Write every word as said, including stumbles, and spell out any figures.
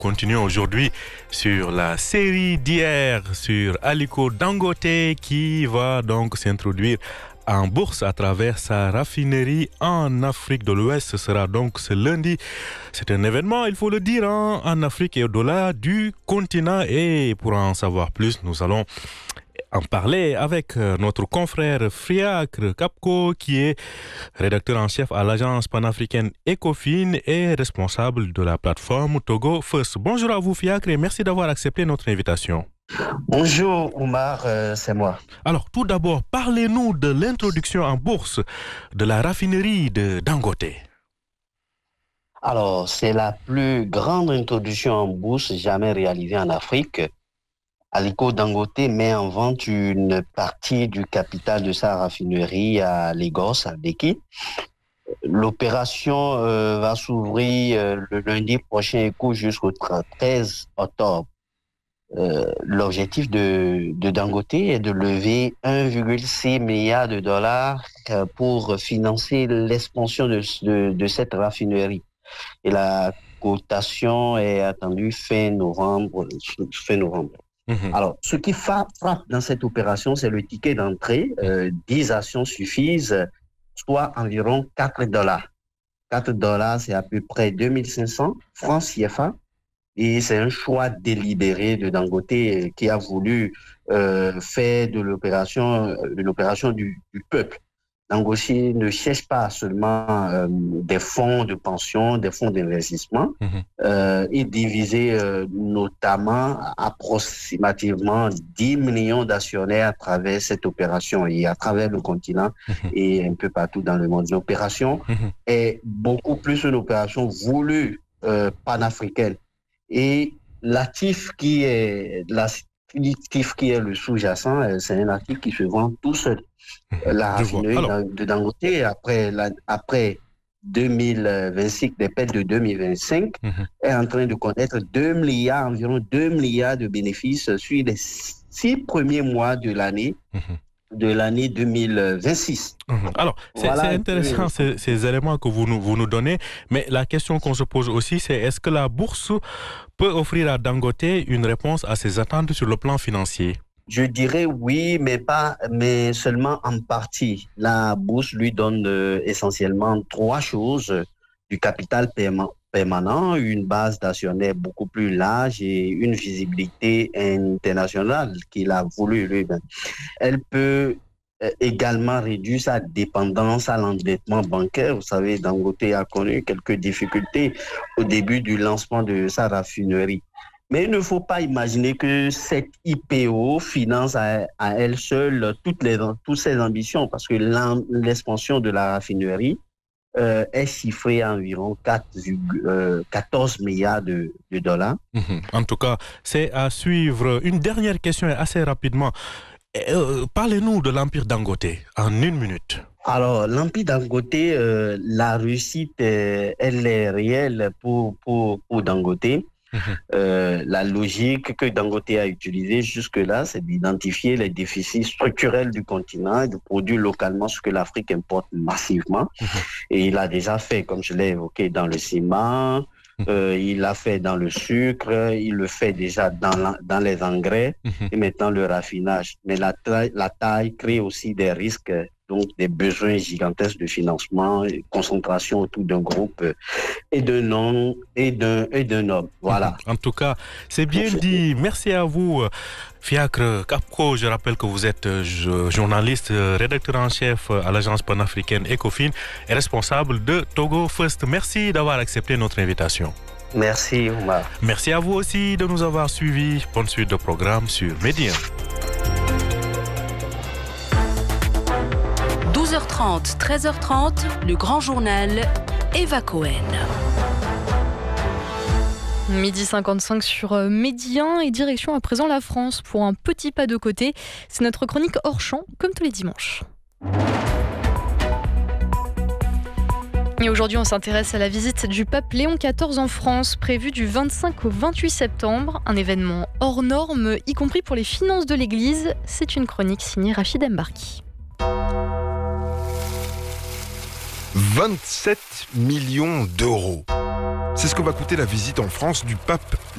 continuons aujourd'hui sur la série d'hier sur Aliko Dangote qui va donc s'introduire en bourse à travers sa raffinerie en Afrique de l'Ouest. Ce sera donc ce lundi. C'est un événement, il faut le dire, hein, en Afrique et au-delà du continent. Et pour en savoir plus, nous allons en parler avec notre confrère Fiacre Kapko, qui est rédacteur en chef à l'agence panafricaine Ecofin et responsable de la plateforme Togo First. Bonjour à vous Fiacre et merci d'avoir accepté notre invitation. Bonjour Oumar, euh, c'est moi. Alors tout d'abord, parlez-nous de l'introduction en bourse de la raffinerie de Dangote. Alors, c'est la plus grande introduction en bourse jamais réalisée en Afrique. Aliko Dangote met en vente une partie du capital de sa raffinerie à Lagos, à Lekki. L'opération euh, va s'ouvrir euh, le lundi prochain et court jusqu'au treize octobre. Euh, l'objectif de, de Dangote est de lever un virgule six milliard de dollars euh, pour financer l'expansion de, de, de cette raffinerie. Et la cotation est attendue fin novembre. Fin novembre. Mmh. Alors, ce qui frappe dans cette opération, c'est le ticket d'entrée. Euh, dix actions suffisent, soit environ quatre dollars. quatre dollars, c'est à peu près deux mille cinq cents francs C F A. Et c'est un choix délibéré de Dangote qui a voulu euh, faire de l'opération, de l'opération du, du peuple. Dangote ne cherche pas seulement euh, des fonds de pension, des fonds d'investissement. Mmh. Euh, il divisait euh, notamment approximativement dix millions d'actionnaires à travers cette opération et à travers le continent mmh. et un peu partout dans le monde. L'opération mmh. est beaucoup plus une opération voulue euh, panafricaine. Et l'actif qui est, l'actif qui est le sous-jacent, c'est un actif qui se vend tout seul. La raffinerie Alors... de Dangote, après, la, après deux mille vingt-six, des pertes de deux mille vingt-cinq, mm-hmm. est en train de connaître deux milliards, environ deux milliards de bénéfices sur les six premiers mois de l'année. Mm-hmm. de l'année deux mille vingt-six. Mmh. Alors, c'est, voilà c'est intéressant ces, ces éléments que vous nous, vous nous donnez, mais la question qu'on se pose aussi, c'est est-ce que la bourse peut offrir à Dangote une réponse à ses attentes sur le plan financier? Je dirais oui, mais pas, mais seulement en partie. La bourse lui donne euh, essentiellement trois choses: du capital paiement permanent, une base d'actionnaires beaucoup plus large et une visibilité internationale qu'il a voulu lui-même. Elle peut également réduire sa dépendance à l'endettement bancaire. Vous savez, Dangote a connu quelques difficultés au début du lancement de sa raffinerie. Mais il ne faut pas imaginer que cette I P O finance à, à elle seule toutes, les, toutes ses ambitions, parce que l'expansion de la raffinerie Euh, est chiffré à environ quatorze milliards de, de dollars. Mmh. En tout cas, c'est à suivre. Une dernière question assez rapidement. Euh, parlez-nous de l'Empire Dangote en une minute. Alors, l'Empire Dangote, euh, la réussite, euh, elle est réelle pour, pour, pour Dangote. Mmh. Euh, la logique que Dangote a utilisée jusque-là, c'est d'identifier les déficits structurels du continent et de produire localement ce que l'Afrique importe massivement. Mmh. Et il a déjà fait, comme je l'ai évoqué, dans le ciment, mmh. euh, il l'a fait dans le sucre, il le fait déjà dans, la, dans les engrais mmh. et maintenant le raffinage. Mais la taille, la taille crée aussi des risques, donc des besoins gigantesques de financement, concentration autour d'un groupe et d'un nom et d'un, et d'un homme. Voilà. En tout cas, c'est bien dit. Merci à vous, Fiacre Kapko. Je rappelle que vous êtes journaliste, rédacteur en chef à l'agence panafricaine Ecofin et responsable de Togo First. Merci d'avoir accepté notre invitation. Merci, Oumar. Merci à vous aussi de nous avoir suivis. Bonne suite de programme sur Média. douze heures trente, treize heures trente, le grand journal, Eva Cohen. midi cinquante-cinq sur Média et direction à présent la France pour un petit pas de côté. C'est notre chronique hors champ, comme tous les dimanches. Et aujourd'hui, on s'intéresse à la visite du pape Léon quatorze en France, prévue du vingt-cinq au vingt-huit septembre. Un événement hors norme, y compris pour les finances de l'Église. C'est une chronique signée Rachid Embarki. vingt-sept millions d'euros. C'est ce que va coûter la visite en France du pape